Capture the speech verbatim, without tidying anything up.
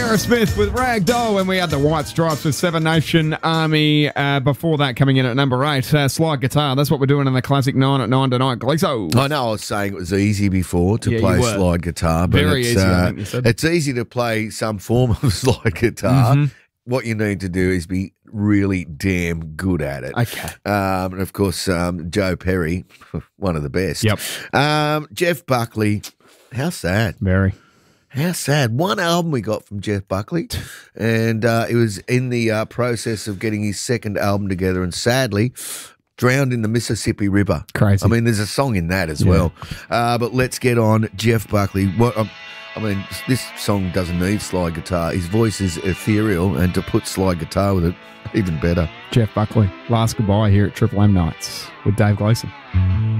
Aerosmith with Ragdoll, and we had the White Stripes with Seven Nation Army uh, before that, coming in at number eight. Uh, slide guitar, that's what we're doing in the classic nine at nine tonight. Gleeso. I know I was saying it was easy before to Yeah, play you were. slide guitar, but Very it's, easy, I uh, think you said. it's easy to play some form of slide guitar. Mhm. What you need to do is be really damn good at it. Okay. Um, and of course, um, Joe Perry, one of the best. Yep. Um, Jeff Buckley, how sad. Very. How sad. One album we got from Jeff Buckley, and uh, it was in the uh, process of getting his second album together, and sadly drowned in the Mississippi River. Crazy. I mean, there's a song in that as Yeah. well. Uh, but let's get on Jeff Buckley. What um, I mean, this song doesn't need slide guitar. His voice is ethereal, and to put slide guitar with it, even better. Jeff Buckley, last goodbye here at Triple M Nights with Dave Gleeson.